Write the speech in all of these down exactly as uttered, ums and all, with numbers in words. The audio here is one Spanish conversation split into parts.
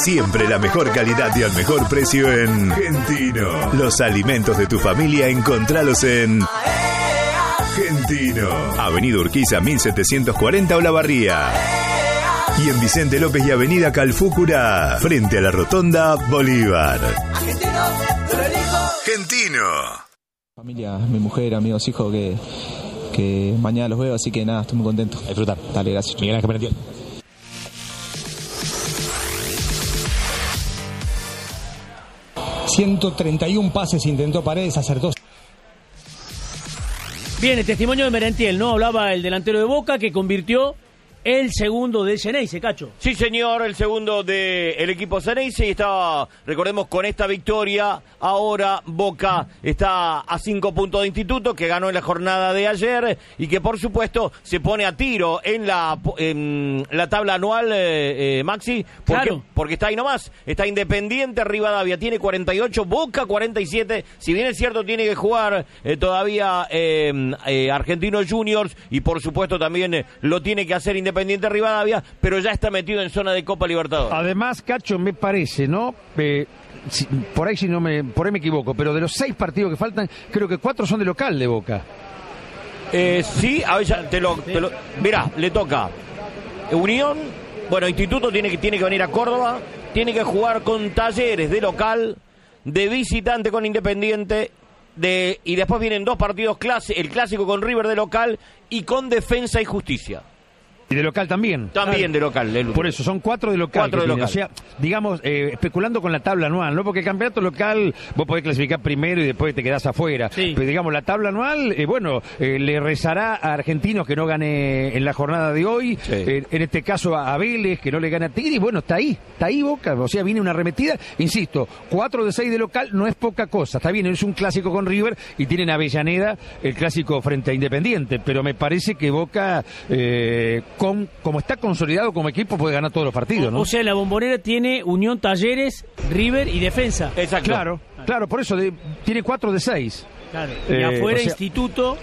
Siempre la mejor calidad y al mejor precio en Gentino. Los alimentos de tu familia, encontralos en Gentino. Avenida Urquiza mil setecientos cuarenta Olavarría. Y en Vicente López y Avenida Calfúcura, frente a la Rotonda Bolívar. Gentino. Familia, mi mujer, amigos, hijos, que, que mañana los veo, así que nada, estoy muy contento. A disfrutar. Dale, gracias. Miguel Ángel Merentiel. ciento treinta y un pases intentó Paredes, acertó. Bien, el testimonio de Merentiel, ¿no? Hablaba el delantero de Boca que convirtió el segundo de Xeneize, Cacho. Sí, señor, el segundo del equipo Xeneize. Y estaba, recordemos, con esta victoria, ahora Boca está a cinco puntos de Instituto, que ganó en la jornada de ayer y que, por supuesto, se pone a tiro en la, en la tabla anual, eh, eh, Maxi. Porque, claro. Porque está ahí nomás. Está Independiente, Rivadavia tiene cuarenta y ocho, Boca cuarenta y siete. Si bien es cierto, tiene que jugar eh, todavía eh, eh, Argentinos Juniors y, por supuesto, también eh, lo tiene que hacer Independiente. Independiente Rivadavia, pero ya está metido en zona de Copa Libertadores. Además, Cacho, me parece, ¿no? Eh, si, por ahí si no me, por ahí me equivoco, pero de los seis partidos que faltan, creo que cuatro son de local de Boca. Eh, sí, a ver, ya te lo, te lo, mirá, le toca Unión, bueno, Instituto tiene que, tiene que venir a Córdoba, tiene que jugar con Talleres de local, de visitante con Independiente. De, y después vienen dos partidos, clase, el clásico con River de local y con Defensa y Justicia. Y de local también. También claro. de local. El... Por eso, son cuatro de local. Cuatro de local. O sea, digamos, eh, especulando con la tabla anual, ¿no? Porque el campeonato local vos podés clasificar primero y después te quedás afuera. Sí. Pero digamos, la tabla anual, eh, bueno, eh, le rezará a Argentinos que no gane en la jornada de hoy. Sí. Eh, en este caso a Vélez, que no le gana a Tigre. Y bueno, está ahí, está ahí Boca. O sea, viene una arremetida. Insisto, cuatro de seis de local no es poca cosa. Está bien, es un clásico con River y tienen Avellaneda, el clásico frente a Independiente. Pero me parece que Boca, eh, con, como está consolidado como equipo, puede ganar todos los partidos, ¿no? O sea, la Bombonera tiene Unión, Talleres, River y Defensa. Exacto. Claro, claro, por eso de, tiene cuatro de seis. Claro. Y eh, afuera o sea, Instituto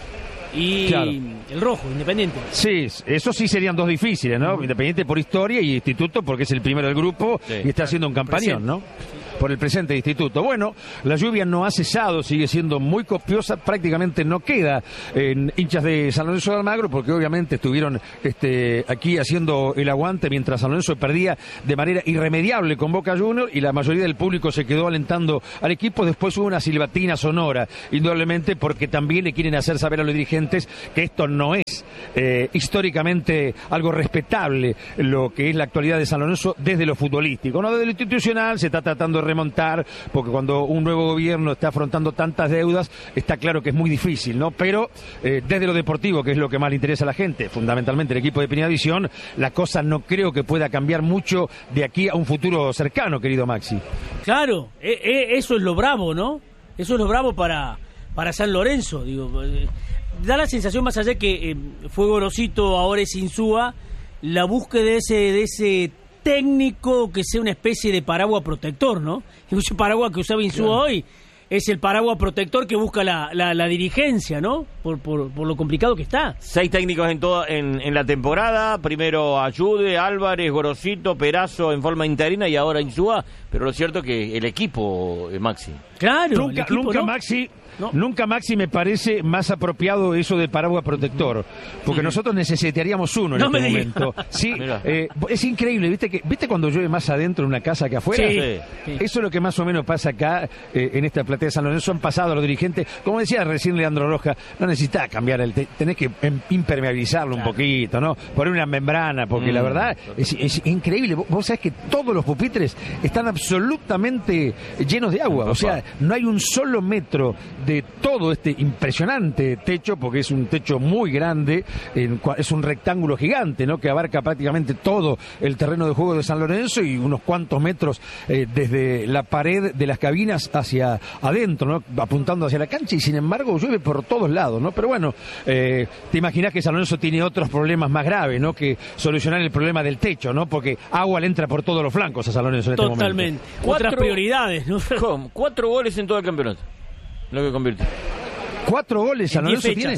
y claro. el Rojo, Independiente. Sí, eso sí serían dos difíciles, ¿no? Uh-huh. Independiente por historia y Instituto porque es el primero del grupo sí. y está haciendo un campañón, ¿no? Por el presente de Instituto. Bueno, la lluvia no ha cesado, sigue siendo muy copiosa, prácticamente no queda en hinchas de San Lorenzo de Almagro, porque obviamente estuvieron este, aquí haciendo el aguante mientras San Lorenzo perdía de manera irremediable con Boca Juniors y la mayoría del público se quedó alentando al equipo. Después hubo una silbatina sonora, indudablemente porque también le quieren hacer saber a los dirigentes que esto no es eh, históricamente algo respetable, lo que es la actualidad de San Lorenzo desde lo futbolístico, no desde lo institucional. Se está tratando de remontar, porque cuando un nuevo gobierno está afrontando tantas deudas, está claro que es muy difícil, ¿no? Pero eh, desde lo deportivo, que es lo que más le interesa a la gente, fundamentalmente el equipo de Primera División, la cosa no creo que pueda cambiar mucho de aquí a un futuro cercano, querido Maxi. Claro, eh, eh, eso es lo bravo, ¿no? Eso es lo bravo para, para San Lorenzo, digo. Eh, da la sensación, más allá que eh, fue Gorosito, ahora es Insúa, la búsqueda de ese, de ese técnico que sea una especie de paraguas protector, ¿no? Ese paraguas que usaba Insúa claro. hoy es el paraguas protector que busca la, la, la dirigencia, ¿no? Por, por, por lo complicado que está. Seis técnicos en toda en, en la temporada. Primero Ayude, Álvarez, Gorosito, Perazo en forma interina y ahora Insúa. Pero lo cierto es que el equipo, eh, Maxi. Claro, nunca, el equipo, nunca ¿no? Maxi. No. Nunca, Maxi, me parece más apropiado eso de paraguas protector, porque nosotros necesitaríamos uno en no este me momento. Sí, eh, es increíble, ¿viste que viste cuando llueve más adentro en una casa que afuera? Sí. Sí. Eso es lo que más o menos pasa acá, eh, en esta platea de San Lorenzo. Han pasado los dirigentes, como decía recién Leandro Roja, no necesitás cambiar el... Te, tenés que impermeabilizarlo claro. un poquito, ¿no? Poner una membrana, porque mm. la verdad es, es increíble. Vos, vos sabés que todos los pupitres están absolutamente llenos de agua, o sea, no hay un solo metro de todo este impresionante techo, porque es un techo muy grande, en, es un rectángulo gigante, ¿no? Que abarca prácticamente todo el terreno de juego de San Lorenzo y unos cuantos metros eh, desde la pared de las cabinas hacia adentro, ¿no? Apuntando hacia la cancha, y sin embargo llueve por todos lados, ¿no? Pero bueno, eh, te imaginas que San Lorenzo tiene otros problemas más graves, ¿no? Que solucionar el problema del techo, ¿no? Porque agua le entra por todos los flancos a San Lorenzo en este momento. Totalmente. Otras prioridades, ¿no? ¿Cómo? Cuatro goles en todo el campeonato. Lo que convierte. ¿Cuatro goles San Lorenzo tiene?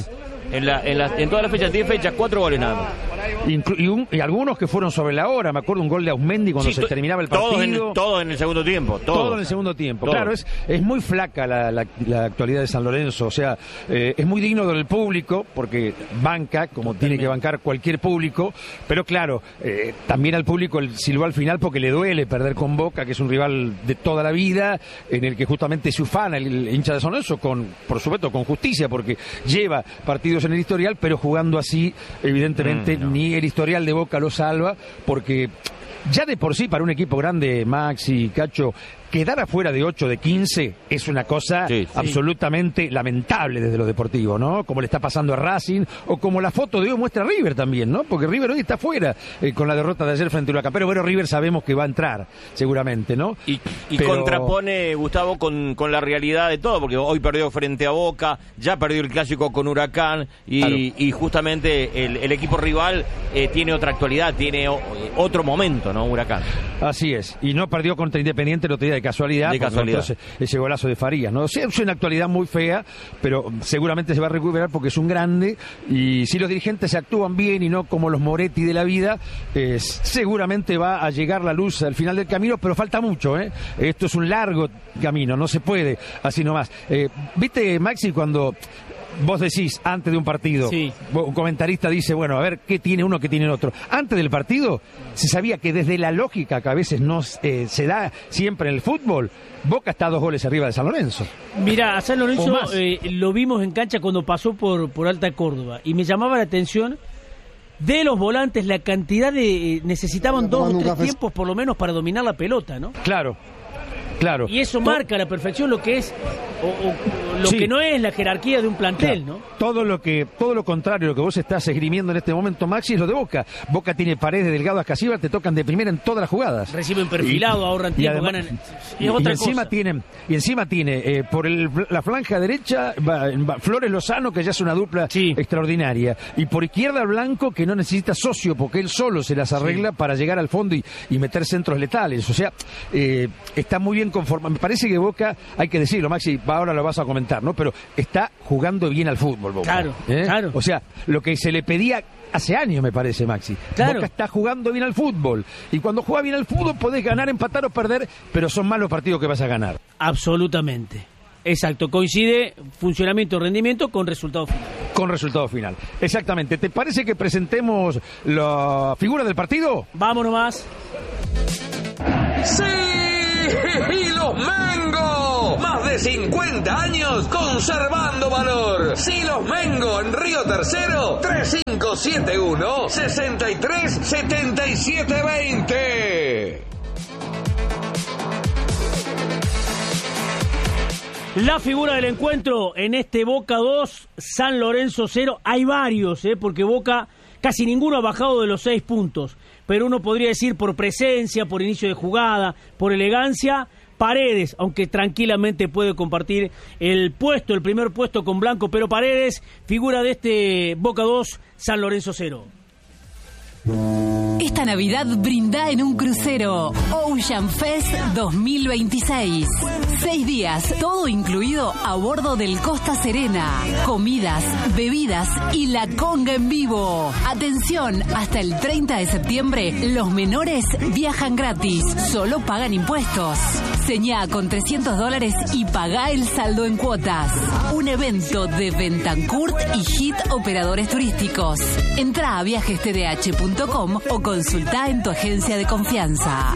En, la, en, la, en todas las fechas, diez fechas, cuatro goles nada más. Inclu y, un, y algunos que fueron sobre la hora. Me acuerdo un gol de Ausmendi cuando sí, se terminaba el partido. Todo en el, todo en el segundo tiempo. Todo, todo en el segundo tiempo. Todo. Claro, es, es muy flaca la, la, la actualidad de San Lorenzo. O sea, eh, es muy digno del público porque banca, como tiene que bancar cualquier público. Pero claro, eh, también al público el silbó al final porque le duele perder con Boca, que es un rival de toda la vida, en el que justamente se ufana el, el hincha de San Lorenzo, con, por supuesto, con justicia, porque lleva partidos en el historial, pero jugando así, evidentemente, mm, no. ni el historial de Boca lo salva, porque ya de por sí para un equipo grande, Maxi, Cacho, quedar afuera de ocho de quince es una cosa sí, sí. absolutamente lamentable desde lo deportivo, ¿no? Como le está pasando a Racing, o como la foto de hoy muestra a River también, ¿no? Porque River hoy está fuera eh, con la derrota de ayer frente a Huracán. Pero bueno, River sabemos que va a entrar, seguramente, ¿no? Y, y Pero... contrapone, Gustavo, con, con la realidad de todo, porque hoy perdió frente a Boca, ya perdió el clásico con Huracán, y, claro. y justamente el, el equipo rival eh, tiene otra actualidad, tiene o, otro momento, ¿no? Huracán. Así es, y no perdió contra Independiente, no tenía de casualidad, de casualidad. Entonces, ese golazo de Farías, ¿no? O sea, es una actualidad muy fea, pero seguramente se va a recuperar porque es un grande, y si los dirigentes actúan bien y no como los Moretti de la vida, eh, seguramente va a llegar la luz al final del camino, pero falta mucho, ¿eh? Esto es un largo camino, no se puede así nomás. Eh, ¿Viste, Maxi, cuando vos decís antes de un partido, sí. un comentarista dice, bueno, a ver qué tiene uno, qué tiene el otro? Antes del partido se sabía que desde la lógica que a veces no eh, se da siempre en el fútbol, Boca está a dos goles arriba de San Lorenzo. Mira, a San Lorenzo eh, lo vimos en cancha cuando pasó por, por Alta Córdoba, y me llamaba la atención de los volantes la cantidad de... Eh, necesitaban dos o tres tiempos por lo menos para dominar la pelota, ¿no? Claro. Claro. Y eso marca a la perfección lo que es o, o lo sí. que no es la jerarquía de un plantel, claro. ¿no? Todo lo que todo lo contrario, lo que vos estás esgrimiendo en este momento, Maxi, es lo de Boca. Boca tiene Paredes, Delgado, Ascasíbar, te tocan de primera en todas las jugadas. Reciben perfilado, y, ahorran tiempo, y además, ganan. Y, es otra y encima cosa. tienen y encima tiene eh, por el, la franja derecha va, va, Flores Lozano, que ya es una dupla sí. extraordinaria, y por izquierda Blanco, que no necesita socio porque él solo se las arregla sí. para llegar al fondo y, y meter centros letales. O sea, eh, está muy bien conformado. Me parece que Boca, hay que decirlo, Maxi, ahora lo vas a comentar, ¿no? Pero está jugando bien al fútbol, Boca. Claro, ¿eh? claro. O sea, lo que se le pedía hace años, me parece, Maxi. Claro. Boca está jugando bien al fútbol. Y cuando juega bien al fútbol podés ganar, empatar o perder, pero son más los partidos que vas a ganar. Absolutamente. Exacto, coincide funcionamiento, rendimiento con resultado final. Con resultado final, exactamente. ¿Te parece que presentemos la figura del partido? Vamos nomás. ¡Sí! ¡Y los Mengo! Más de cincuenta años conservando valor. Silos Mengo en Río Tercero, tres cinco siete uno, seis tres siete siete dos cero. La figura del encuentro en este Boca dos, San Lorenzo cero. Hay varios, ¿eh? Porque Boca casi ninguno ha bajado de los seis puntos. Pero uno podría decir por presencia, por inicio de jugada, por elegancia, Paredes, aunque tranquilamente puede compartir el puesto, el primer puesto con Blanco, pero Paredes, figura de este Boca dos, San Lorenzo cero. Esta Navidad brinda en un crucero Ocean Fest dos mil veintiséis. Seis días, todo incluido a bordo del Costa Serena. Comidas, bebidas y la conga en vivo. Atención, hasta el treinta de septiembre los menores viajan gratis, solo pagan impuestos. Señá con trescientos dólares y pagá el saldo en cuotas. Un evento de Bentancurt y Hit Operadores Turísticos. Entrá a viajes t d h punto com o consultá en tu agencia de confianza.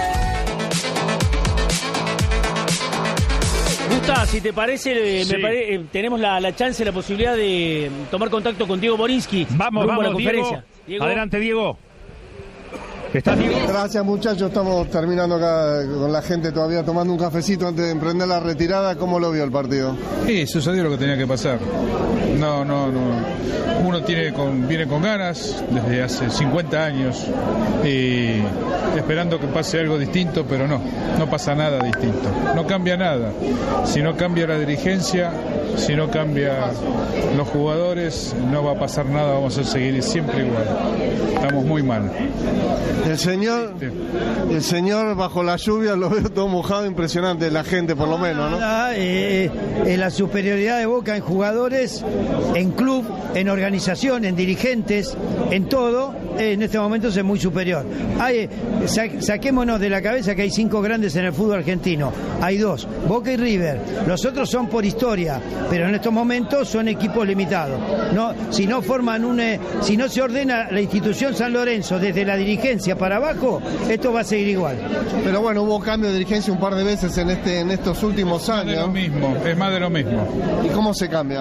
Gusta, si te parece, sí. me pare, eh, tenemos la, la chance, la posibilidad de tomar contacto con Diego Borinsky. Vamos, vamos, a la conferencia. Diego. Diego. Adelante, Diego. ¿Estás, Diego? Gracias, muchachos. Estamos terminando acá con la gente todavía tomando un cafecito antes de emprender la retirada. ¿Cómo lo vio el partido? Sí, sucedió lo que tenía que pasar. No, no, no. Uno tiene con, viene con ganas desde hace cincuenta años y esperando que pase algo distinto, pero no, no pasa nada distinto. No cambia nada. Si no cambia la dirigencia, si no cambia los jugadores, no va a pasar nada, vamos a seguir siempre igual. Estamos muy mal. El señor, el señor bajo la lluvia lo veo todo mojado, impresionante, la gente por lo menos, ¿no? Ah, eh, eh, la superioridad de Boca en jugadores, en club, en organización, en dirigentes, en todo, eh, en este momento es muy superior. Hay, sa saquémonos de la cabeza que hay cinco grandes en el fútbol argentino. Hay dos, Boca y River. Los otros son por historia, pero en estos momentos son equipos limitados. No, si no forman un, eh, si no se ordena la institución San Lorenzo desde la dirigencia para abajo, esto va a seguir igual. Pero bueno, hubo cambio de dirigencia un par de veces en este en estos últimos años. Es lo mismo, es más de lo mismo. ¿Y cómo se cambia?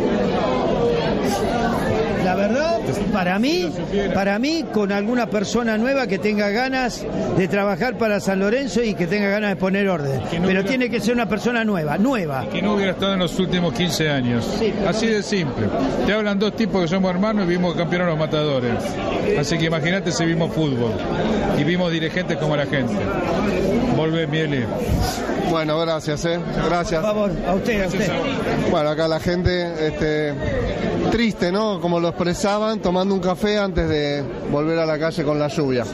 La verdad, para mí, para mí, con alguna persona nueva que tenga ganas de trabajar para San Lorenzo y que tenga ganas de poner orden. No Pero hubiera... tiene que ser una persona nueva, nueva. Que no hubiera estado en los últimos quince años. Sí, Así de simple. Te hablan dos tipos que somos hermanos y vimos campeones los matadores. Así que imagínate si vimos fútbol y vimos dirigentes como la gente. Volvé, Mieli. Bueno, gracias, ¿eh? Gracias. Por favor, a usted, a usted. Bueno, acá la gente, este, triste, ¿no? Como lo expresaban, tomando un café antes de volver a la calle con la lluvia.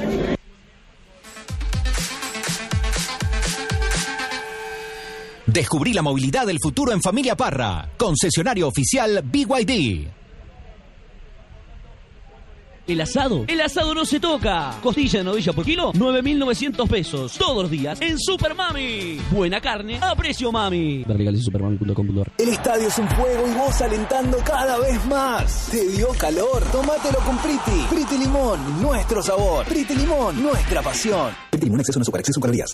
Descubrí la movilidad del futuro en Familia Parra. Concesionario oficial B Y D. El asado, el asado no se toca. Costilla de novilla por kilo, nueve mil novecientos pesos. Todos los días en Super Mami. Buena carne a precio mami. Ver legal y supermami punto com punto a r. El estadio es un fuego y vos alentando cada vez más. ¿Te dio calor? Tómatelo con Priti. Priti Limón, nuestro sabor. Priti Limón, nuestra pasión. Priti Limón, exceso de azúcar, exceso de calorías.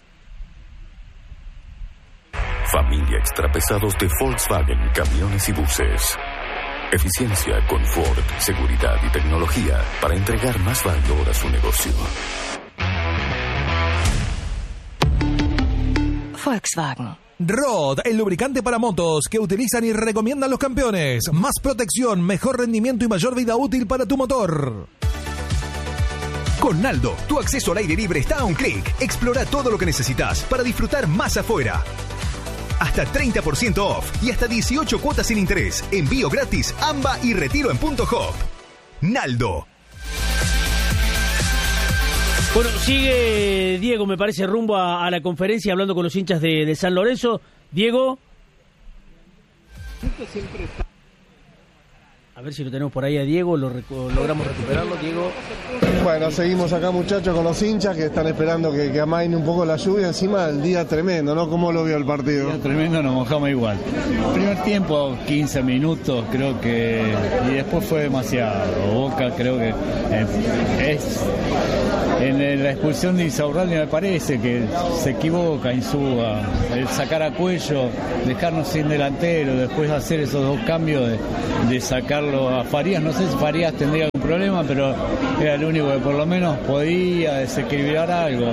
Familia Extrapesados de Volkswagen Camiones y Buses. Eficiencia, confort, seguridad y tecnología para entregar más valor a su negocio. Volkswagen. Rod, el lubricante para motos que utilizan y recomiendan los campeones. Más protección, mejor rendimiento y mayor vida útil para tu motor. Con Naldo, tu acceso al aire libre está a un clic. Explora todo lo que necesitas para disfrutar más afuera. Hasta treinta por ciento off y hasta dieciocho cuotas sin interés. Envío gratis, A M B A y retiro en punto hop. Naldo. Bueno, sigue Diego, me parece, rumbo a, a la conferencia hablando con los hinchas de, de San Lorenzo. Diego. A ver si lo tenemos por ahí a Diego, lo reco- logramos recuperarlo, Diego. Bueno, seguimos acá, muchachos, con los hinchas que están esperando que, que amaine un poco la lluvia. Encima del día tremendo, ¿no? ¿Cómo lo vio el partido? Día tremendo, nos mojamos igual. Primer tiempo, quince minutos, creo que... Y después fue demasiado. Boca, creo que eh, es... En la expulsión de Insaurralde me parece que se equivoca Insúa. El sacar a Cuello, dejarnos sin delantero, después hacer esos dos cambios de, de sacarlo a Farías. No sé si Farías tendría algún problema, pero era el único que por lo menos podía desequilibrar algo.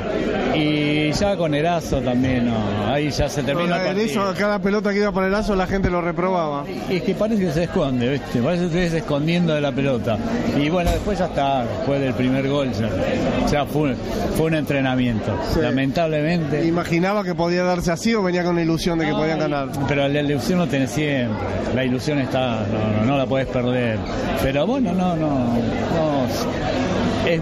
Y ya con Erazo también, no, ahí ya se termina el partido. Eso, cada pelota que iba para Erazo la gente lo reprobaba. Y es que parece que se esconde, ¿viste? Parece que ustedes escondiendo de la pelota. Y bueno, después ya está, después del primer gol ya, ya fue, fue un entrenamiento. Sí. Lamentablemente. ¿Imaginaba que podía darse así o venía con la ilusión de que no, podían ganar? Pero la ilusión no tenés siempre. La ilusión está, no, no, no la podés perder. Pero bueno, no, no, no. Es,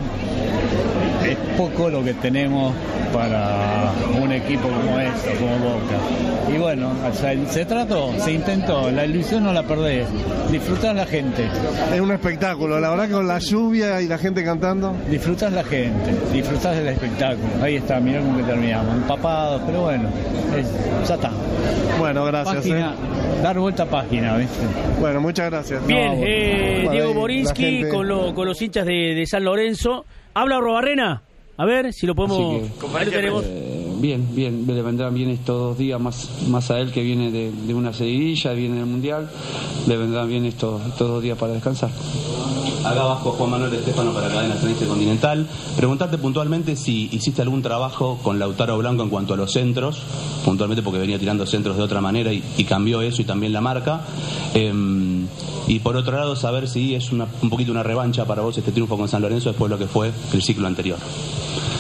es poco lo que tenemos para un equipo como este, como Boca. Y bueno, o sea, se trató, se intentó, la ilusión no la perdés, disfrutás la gente. Es un espectáculo, la verdad que con la lluvia y la gente cantando. Disfrutás la gente, disfrutás del espectáculo. Ahí está, mirá cómo que terminamos, empapados, pero bueno, es, ya está. Bueno, gracias. Página, eh. Dar vuelta a página, ¿viste? Bueno, muchas gracias. Bien, no, eh, Diego Borinsky gente... con, lo, con los hinchas de, de San Lorenzo. ¿Habla Robarrena? A ver si lo podemos... Que, ahí lo tenemos. Eh, bien, bien, le vendrán bien estos dos días más, más a él que viene de, de una seguidilla, viene del Mundial, le vendrán bien estos, estos dos días para descansar. Acá abajo Juan Manuel Estefano para Cadena Tenerife Continental. Preguntarte puntualmente si hiciste algún trabajo con Lautaro Blanco en cuanto a los centros, puntualmente porque venía tirando centros de otra manera y, y cambió eso y también la marca. Eh, y por otro lado, saber si es una, un poquito una revancha para vos este triunfo con San Lorenzo después de lo que fue el ciclo anterior.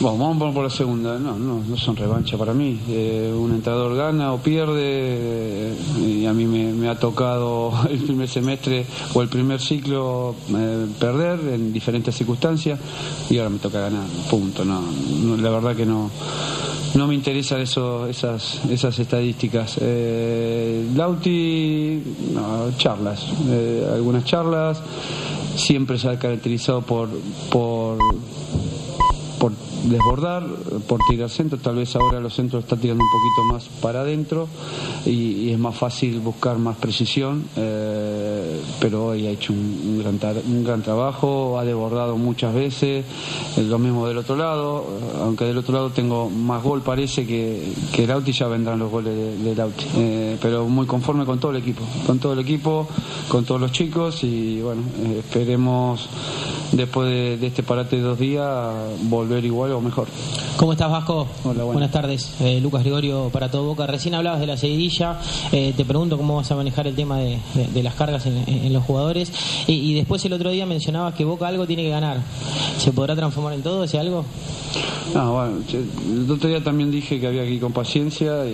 Bueno, vamos por la segunda. No, no, no son revancha para mí. Eh, un entrenador gana o pierde, eh, y a mí me, me ha tocado el primer semestre o el primer ciclo eh, perder en diferentes circunstancias y ahora me toca ganar. Punto. No, no, la verdad que no. No me interesan eso, esas, esas estadísticas. Eh, Lauti, no, charlas, eh, algunas charlas. Siempre se ha caracterizado por por por desbordar, por tirar centros. Tal vez ahora los centros están tirando un poquito más para adentro y, y es más fácil buscar más precisión, eh, pero hoy ha hecho un, un, gran tar, un gran trabajo, ha desbordado muchas veces, eh, lo mismo del otro lado, aunque del otro lado tengo más gol parece que, que Lauti, ya vendrán los goles de, de Lauti, eh, pero muy conforme con todo el equipo, con todo el equipo, con todos los chicos y bueno, eh, esperemos después de, de este parate de dos días volver igual o mejor. ¿Cómo estás, Vasco? Hola, buenas, buenas tardes. Eh, Lucas Gregorio para Todo Boca. Recién hablabas de la seguidilla. Eh, te pregunto cómo vas a manejar el tema de, de, de las cargas en, en, en los jugadores. Y, y después el otro día mencionabas que Boca algo tiene que ganar. ¿Se podrá transformar en todo ese algo? No, bueno, el otro día también dije que había que ir con paciencia y,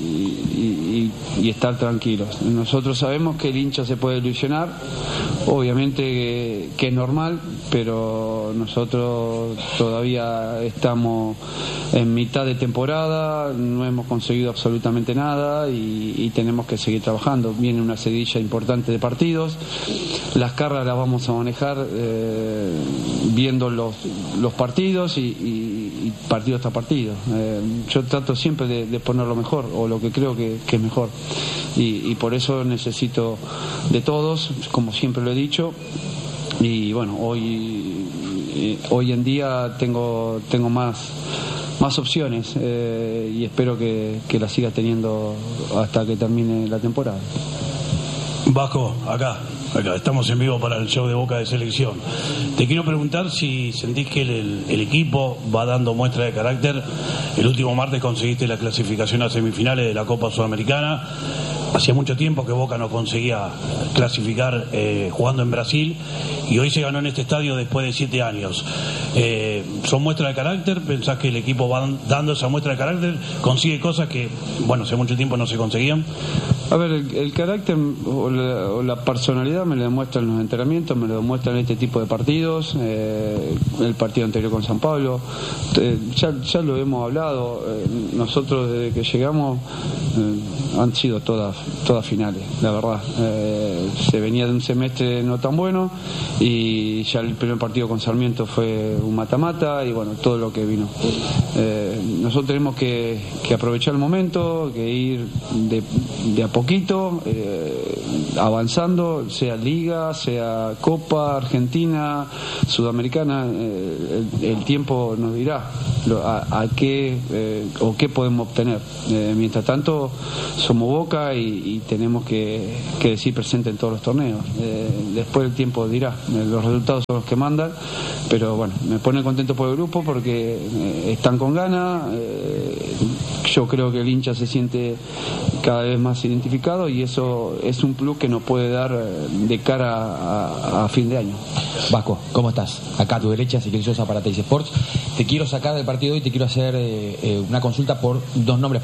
y, y, y estar tranquilos. Nosotros sabemos que el hincha se puede ilusionar, obviamente que, que es normal, pero nosotros todavía estamos en mitad de temporada, no hemos conseguido absolutamente nada y, y tenemos que seguir trabajando. Viene una seguidilla importante de partidos, las cargas las vamos a manejar eh, viendo los, los partidos y, y, y partido tras partido. Eh, yo trato siempre de, de poner lo mejor o lo que creo que, que es mejor y, y por eso necesito de todos, como siempre lo he dicho. Y bueno, hoy hoy en día tengo tengo más más opciones eh, y espero que, que las siga teniendo hasta que termine la temporada. Vasco, acá, acá estamos en vivo para el show de Boca de Selección. Te quiero preguntar si sentís que el, el equipo va dando muestra de carácter. El último martes conseguiste la clasificación a semifinales de la Copa Sudamericana. Hacía mucho tiempo que Boca no conseguía clasificar eh, jugando en Brasil y hoy se ganó en este estadio después de siete años. Eh, ¿Son muestras de carácter? ¿Pensás que el equipo va dando esa muestra de carácter? ¿Consigue cosas que, bueno, hace mucho tiempo no se conseguían? A ver, el, el carácter o la, o la personalidad me lo demuestran los entrenamientos, me lo demuestran este tipo de partidos, eh, el partido anterior con San Pablo, eh, ya, ya lo hemos hablado, eh, nosotros desde que llegamos eh, han sido todas, todas finales, la verdad. Eh, se venía de un semestre no tan bueno y ya el primer partido con Sarmiento fue un mata-mata y bueno, todo lo que vino. Eh, nosotros tenemos que, que aprovechar el momento, que ir de, de a poquito, eh, avanzando, sea Liga, sea Copa, Argentina, Sudamericana, eh, el, el tiempo nos dirá lo, a, a qué eh, o qué podemos obtener. Eh, mientras tanto, somos Boca y, y tenemos que, que decir presente en todos los torneos. Eh, después el tiempo dirá, eh, los resultados son los que mandan, pero bueno, me pone contento por el grupo porque eh, están con ganas. Eh, yo creo que el hincha se siente cada vez más identificado y eso es un plus que nos puede dar de cara a, a fin de año. Vasco, ¿cómo estás? Acá a tu derecha, Ezequiel Sosa para Teis Sports. Te quiero sacar del partido y te quiero hacer eh, eh, una consulta por dos nombres